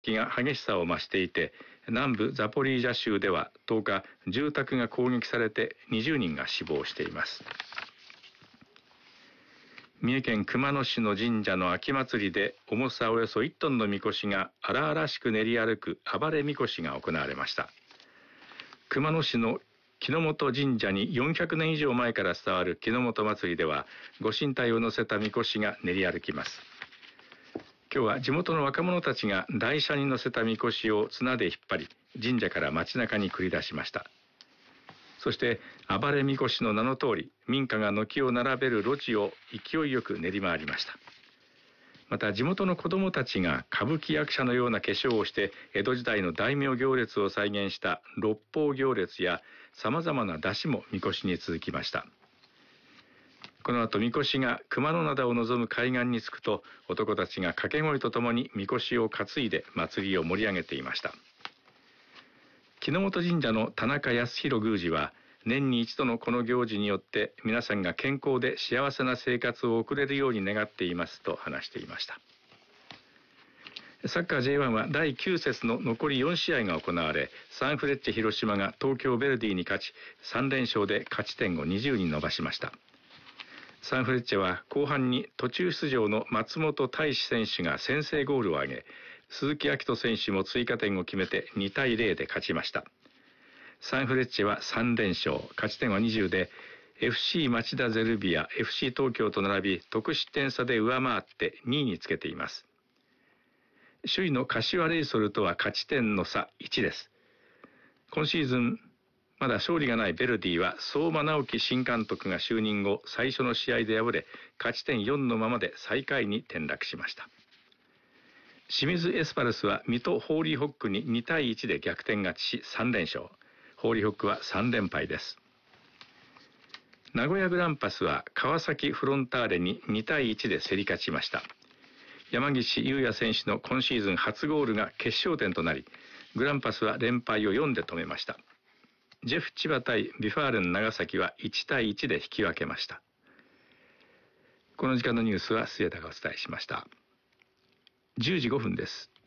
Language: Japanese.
撃が激しさを増していて、南部ザポリージャ州では10日、住宅が攻撃されて20人が死亡しています。三重県熊野市の神社の秋祭りで重さおよそ1トンのみこしが荒々しく練り歩く暴れみこしが行われました。熊野市の木之本神社に400年以上前から伝わる木之本祭りでは、ご神体を乗せたみこしが練り歩きます。今日は地元の若者たちが台車に乗せたみこしを綱で引っ張り、神社から街中に繰り出しました。そして暴れみこしの名の通り、民家が軒を並べる路地を勢いよく練り回りました。また地元の子どもたちが歌舞伎役者のような化粧をして江戸時代の大名行列を再現した六方行列やさまざまな出汁もみこしに続きました。この後みこしが熊野灘を望む海岸に着くと、男たちが掛け声とともにみこしを担いで祭りを盛り上げていました。木之本神社の田中康弘宮司は、年に一度のこの行事によって皆さんが健康で幸せな生活を送れるように願っていますと話していました。サッカー J1 は第9節の残り4試合が行われ、サンフレッチェ広島が東京ヴェルディに勝ち、3連勝で勝ち点を20に伸ばしました。サンフレッチェは後半に途中出場の松本泰志選手が先制ゴールを挙げ、鈴木彰人選手も追加点を決めて2対0で勝ちました。サンフレッチェは3連勝、勝ち点は20で FC 町田ゼルビア、FC 東京と並び得失点差で上回って2位につけています。首位の柏レイソルとは勝ち点の差1です。今シーズンまだ勝利がないヴェルディは相馬直樹新監督が就任後最初の試合で敗れ、勝ち点4のままで最下位に転落しました。清水エスパルスは水戸ホーリーホックに2対1で逆転勝ちし3連勝。ホーリーホックは3連敗です。名古屋グランパスは川崎フロンターレに2対1で競り勝ちました。山岸優也選手の今シーズン初ゴールが決勝点となり、グランパスは連敗を4で止めました。ジェフ千葉対ビファーレン長崎は1対1で引き分けました。この時間のニュースは末田がお伝えしました。10時5分です。